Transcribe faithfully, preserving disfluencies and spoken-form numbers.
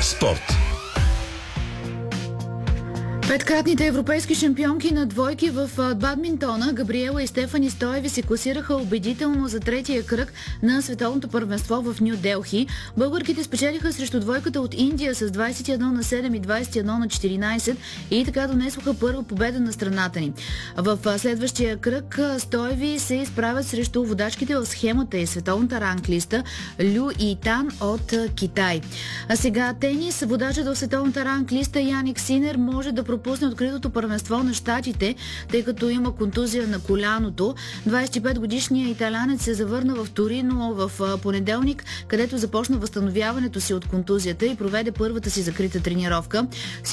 Спорт. Петкратните европейски шампионки на двойки в бадминтона Габриела и Стефани Стоеви се класираха убедително за третия кръг на световното първенство в Ню Делхи. Българките спечелиха срещу двойката от Индия с двадесет и едно на седем и двадесет и едно на четиринадесет и така донесоха първа победа на страната ни. В следващия кръг Стоеви се изправят срещу водачките в схемата и световната ранглиста Лю и Тан от Китай. А сега тенис. Водачът в световната ранглиста Яник Синер може да пропусне откритото първенство на щатите, тъй като има контузия на коляното. двадесет и пет годишният италянец се завърна в Торино в понеделник, където започна възстановяването си от контузията и проведе първата си закрита тренировка.